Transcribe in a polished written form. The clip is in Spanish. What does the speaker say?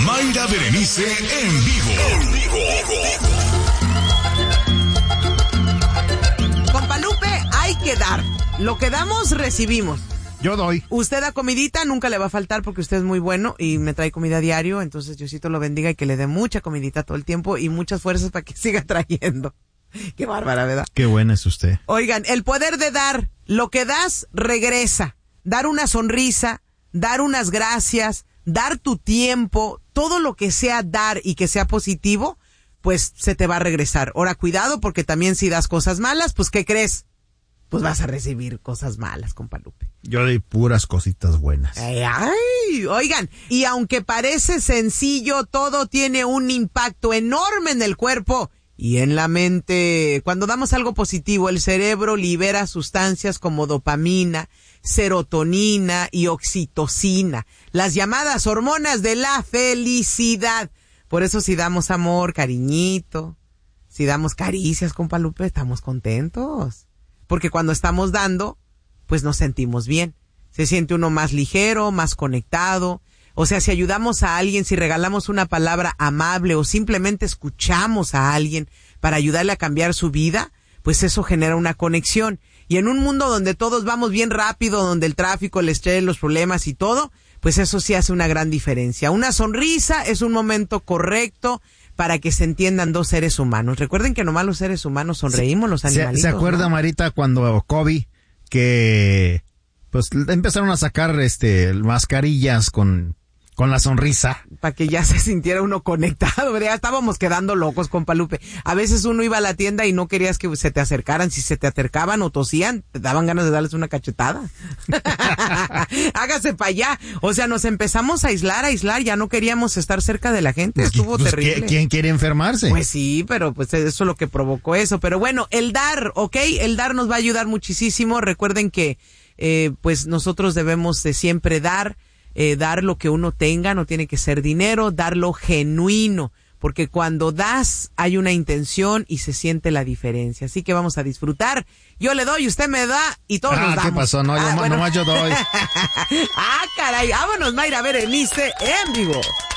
Mayra Berenice en vivo. Compa Lupe, hay que dar. Lo que damos, recibimos. Yo doy. Usted da comidita, nunca le va a faltar porque usted es muy bueno y me trae comida diario, entonces Diosito lo bendiga y que le dé mucha comidita todo el tiempo y muchas fuerzas para que siga trayendo. Qué bárbara, ¿verdad? Qué buena es usted. Oigan, el poder de dar, lo que das, regresa. Dar una sonrisa, dar unas gracias, dar tu tiempo, todo lo que sea dar y que sea positivo, pues se te va a regresar. Ahora, cuidado, porque también si das cosas malas, pues ¿qué crees? Pues vas a recibir cosas malas, compa Lupe. Yo doy puras cositas buenas. Ay, oigan, y aunque parece sencillo, todo tiene un impacto enorme en el cuerpo y en la mente. Cuando damos algo positivo, el cerebro libera sustancias como dopamina, serotonina y oxitocina, las llamadas hormonas de la felicidad. Por eso si damos amor, cariñito, si damos caricias, compa Lupe, estamos contentos. Porque cuando estamos dando, pues nos sentimos bien. Se siente uno más ligero, más conectado. O sea, si ayudamos a alguien, si regalamos una palabra amable o simplemente escuchamos a alguien para ayudarle a cambiar su vida, pues eso genera una conexión. Y en un mundo donde todos vamos bien rápido, donde el tráfico, el estrés, los problemas y todo, pues eso sí hace una gran diferencia. Una sonrisa es un momento correcto para que se entiendan dos seres humanos. Recuerden que nomás los seres humanos sonreímos, los animalitos. ¿Se acuerda, ¿no? Marita, cuando COVID, que pues empezaron a sacar mascarillas con la sonrisa? Para que ya se sintiera uno conectado, ¿verdad? Estábamos quedando locos, compa Lupe. A veces uno iba a la tienda y no querías que se te acercaran. Si se te acercaban o tosían, te daban ganas de darles una cachetada. Hágase para allá. O sea, nos empezamos a aislar, ya no queríamos estar cerca de la gente. Estuvo terrible. ¿Quién quiere enfermarse? Pues sí, pero pues eso es lo que provocó eso. Pero bueno, el dar, ¿ok? El dar nos va a ayudar muchísimo. Recuerden que pues nosotros debemos de siempre dar lo que uno tenga, no tiene que ser dinero, dar lo genuino, porque cuando das hay una intención y se siente la diferencia. Así que vamos a disfrutar. Yo le doy, usted me da y todos nos damos. ¿Qué pasó? No, bueno. nomás yo doy. Caray, vámonos, Mayra Berenice en vivo.